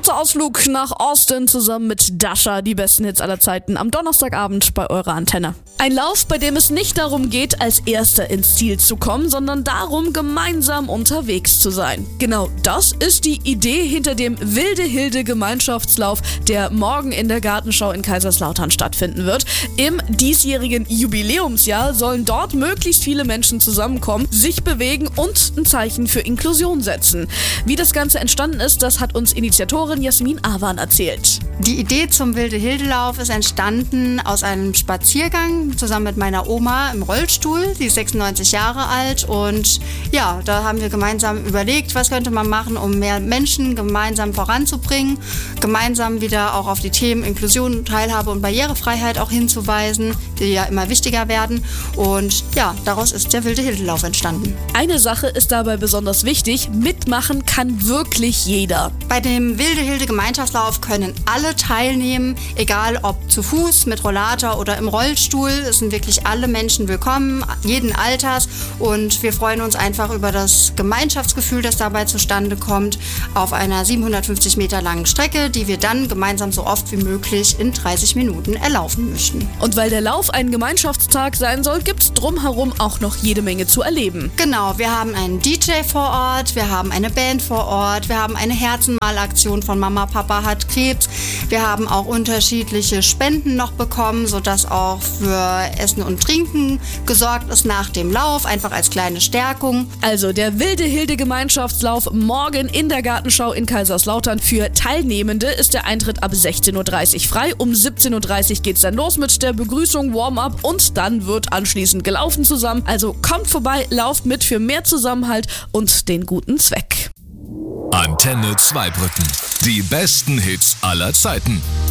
kurzer Ausflug nach Austin zusammen mit Dasha, die besten Hits aller Zeiten, am Donnerstagabend bei eurer Antenne. Ein Lauf, bei dem es nicht darum geht, als Erster ins Ziel zu kommen, sondern darum, gemeinsam unterwegs zu sein. Genau das ist die Idee hinter dem Wilde Hilde Gemeinschaftslauf, der morgen in der Gartenschau in Kaiserslautern stattfinden wird. Im diesjährigen Jubiläumsjahr sollen dort möglichst viele Menschen zusammenkommen, sich bewegen und ein Zeichen für Inklusion setzen. Wie das Ganze entstanden ist, das hat uns Initiatorin Jasmin Awan erzählt. Die Idee zum Wilde-Hilde-Lauf ist entstanden aus einem Spaziergang zusammen mit meiner Oma im Rollstuhl. Sie ist 96 Jahre alt und ja, da haben wir gemeinsam überlegt, was könnte man machen, um mehr Menschen gemeinsam voranzubringen, gemeinsam wieder auch auf die Themen Inklusion, Teilhabe und Barrierefreiheit auch hinzuweisen, die ja immer wichtiger werden. Und ja, daraus ist der Wilde-Hilde-Lauf entstanden. Eine Sache ist dabei besonders wichtig: mitmachen kann wirklich jeder. Bei dem Wilde-Hilde-Gemeinschaftslauf können alle teilnehmen, egal ob zu Fuß, mit Rollator oder im Rollstuhl. Es sind wirklich alle Menschen willkommen, jeden Alters, und wir freuen uns einfach über das Gemeinschaftsgefühl, das dabei zustande kommt, auf einer 750 Meter langen Strecke, die wir dann gemeinsam so oft wie möglich in 30 Minuten erlaufen möchten. Und weil der Lauf ein Gemeinschaftstag sein soll, gibt es drumherum auch noch jede Menge zu erleben. Genau, wir haben einen DJ vor Ort, wir haben eine Band vor Ort, wir haben eine Herzenmalaktion von Mama, Papa hat Krebs. Wir haben auch unterschiedliche Spenden noch bekommen, sodass auch für Essen und Trinken gesorgt ist nach dem Lauf, einfach als kleine Stärkung. Also der Wilde Hilde Gemeinschaftslauf morgen in der Gartenschau in Kaiserslautern. Für Teilnehmende ist der Eintritt ab 16.30 Uhr frei. Um 17.30 Uhr geht's dann los mit der Begrüßung, Warm-up, und dann wird anschließend gelaufen zusammen. Also kommt vorbei, lauft mit für mehr Zusammenhalt und den guten Zweck. Antenne Zweibrücken. Die besten Hits aller Zeiten.